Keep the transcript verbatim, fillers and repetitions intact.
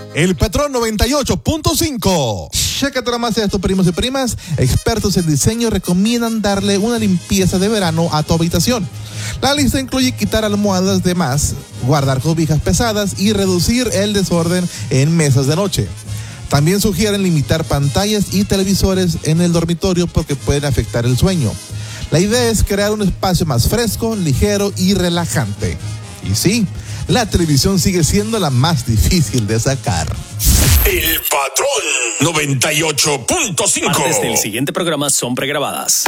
El Patrón noventa y ocho punto cinco. Chécate nomás esto, primos y primas. Expertos en diseño recomiendan darle una limpieza de verano a tu habitación. La lista incluye quitar almohadas de más, guardar cobijas pesadas y reducir el desorden en mesas de noche. También sugieren limitar pantallas y televisores en el dormitorio porque pueden afectar el sueño. La idea es crear un espacio más fresco, ligero y relajante. Y sí, la televisión sigue siendo la más difícil de sacar. El Patrón noventa y ocho punto cinco. Partes del siguiente programa son pregrabadas.